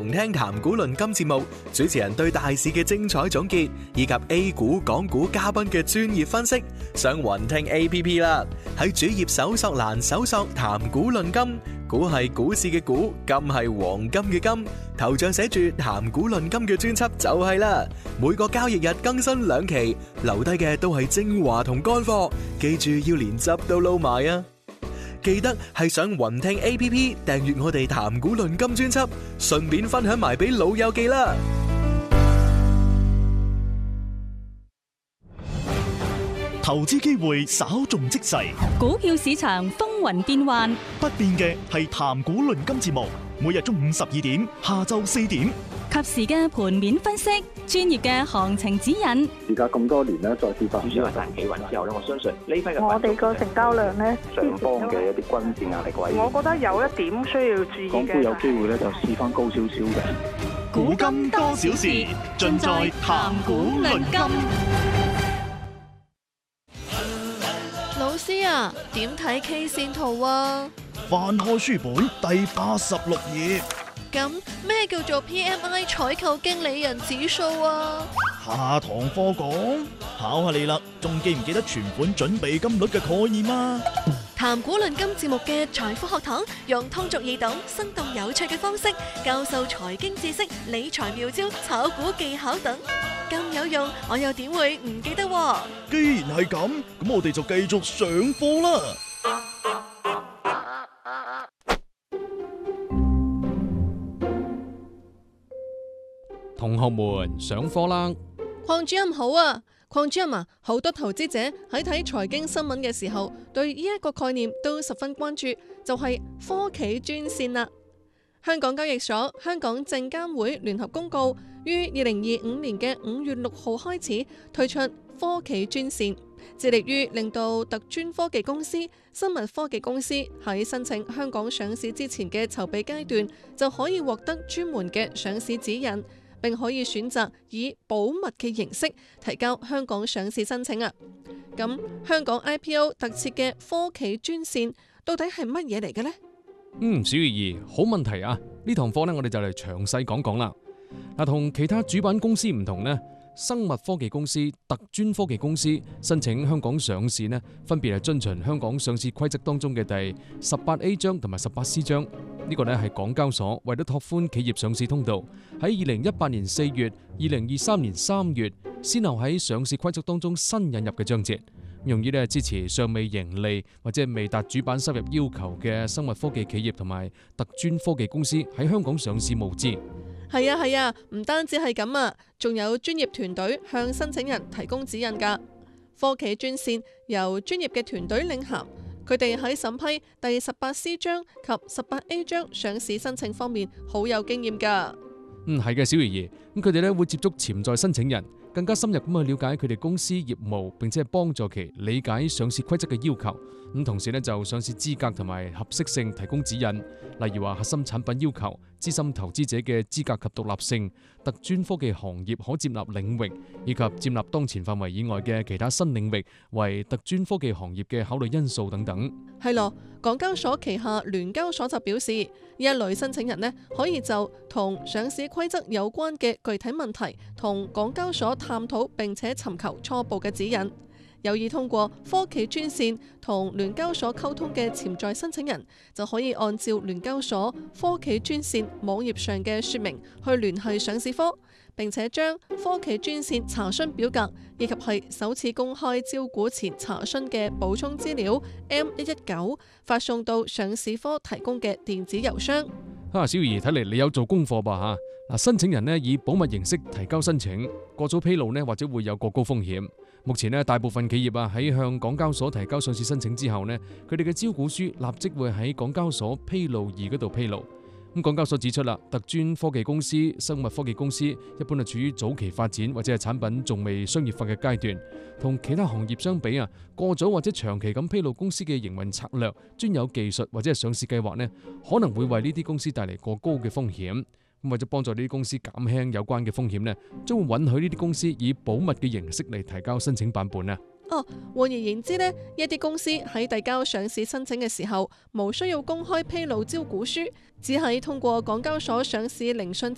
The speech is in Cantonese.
重聽談股論金節目，主持人對大市嘅精彩總結，以及 A 股、港股嘉賓嘅專業分析，上雲聽 APP 啦。喺主頁搜索欄搜索談股論金，股係股市嘅股，金係黃金嘅金，頭像寫住談股論金嘅專輯就係啦。每個交易日更新2期，留低嘅都係精華同乾貨，記住要連汁都撈埋啊！記得係上雲聽 APP 訂閱我哋談股論金專輯，順便分享埋俾老友記啦。 投資機會稍縱即逝， 股票市場風雲變幻， 不變嘅係談股論金節目，每日中午12點，下晝4點， 及時嘅盤面分析，專業嘅行情指引。 而家咁多年咧，再次發展主要係大企穩之後咧，我相信呢批嘅我哋個成交量咧， 上方嘅一啲均線壓力位， 我覺得有一點需要注意嘅。 港股有機會咧就試翻高少少嘅。 古今多少事，盡在談股論金。 老師啊，點睇 K 線圖啊？ 翻開書本第86頁。 咁咩叫做 PMI 採購經理人指數啊？ 下堂課講，考下你啦，仲記唔記得存款準備金率嘅概念啊？ 談股論金節目嘅財富學堂，用通俗易懂、生動有趣嘅方式教授財經知識、理財妙招、炒股技巧等，咁有用，我又點會唔記得喎？ 既然係咁，咁我哋就繼續上課啦。 同學們上課啦！ 鄺主任好啊！鄺主任啊，好多投資者喺睇財經新聞嘅時候，對呢一個概念都十分關注，就係科企專線啦。香港交易所、香港證監會聯合公告，於2025年嘅5月6號開始推出科企專線，致力於令到特專科技公司、生物科技公司喺申請香港上市之前嘅籌備階段，就可以獲得專門嘅上市指引，並可以選擇以保密嘅形式提交香港上市申請啊！咁香港 IPO 特設嘅科企專線到底係乜嘢嚟嘅呢？ 小月兒，好問題啊！呢堂課呢，我哋就嚟詳細講講啦。嗱，同其他主板公司唔同呢，生物科技公司、特專科技公司申請香港上市呢，分別係遵循香港上市規則當中嘅第 18A 章同埋 18C 章。呢個呢係港交所為咗拓寬企業上市通道，喺2018年4月、2023年3月，先後喺上市規則當中新引入嘅章節，用於支持尚未盈利或者未達主板收入要求嘅生物科技企業同埋特專科技公司喺香港上市募資。 係啊，唔單止係咁啊，仲有專業團隊向申請人提供指引㗎。科企專線由專業嘅團隊領銜，佢哋喺審批第 18C 章及 18A 章上市申請方面好有經驗㗎。 係嘅，小魚兒，咁佢哋咧會接觸潛在申請人，更加深入咁去了解佢哋公司業務，並且係幫助其理解上市規則嘅要求。咁同時咧就上市資格同埋合適性提供指引，例如話核心產品要求、資深投資者嘅資格及獨立性、特專科技行業可接納領域，以及接納當前範圍以外嘅其他新領域為特專科技行業嘅考慮因素等等。 係咯，港交所旗下聯交所就表示，呢一類申請人呢，可以就同上市規則有關嘅具體問題同港交所探討，並且尋求初步嘅指引。有意通過科企專線同聯交所溝通嘅潛在申請人，就可以按照聯交所科企專線網頁上嘅說明去聯繫上市科，並且將科企專線查詢表格以及係首次公開招股前查詢嘅補充資料 M119 發送到上市科提供嘅電子郵箱。 小儀，睇嚟你有做功課吧吓？申請人呢以保密形式提交申請，過早披露呢或者會有過高風險。目前呢，大部分企業喺向港交所提交上市申請之後呢，佢哋嘅招股書立即會喺港交所披露易嗰度披露。咁港交所指出啦，特專科技公司、生物科技公司一般係處於早期發展或者係產品仲未商業化嘅階段，同其他行業相比過早或者長期咁披露公司嘅營運策略、專有技術或者係上市計劃呢，可能會為呢啲公司帶嚟過高嘅風險。咁為咗幫助呢啲公司減輕有關嘅風險呢，將會允許呢啲公司以保密嘅形式嚟提交申請版本。 換而言之呢，一啲公司喺遞交上市申請嘅時候，無需要公開披露招股書，只係通過港交所上市聆訊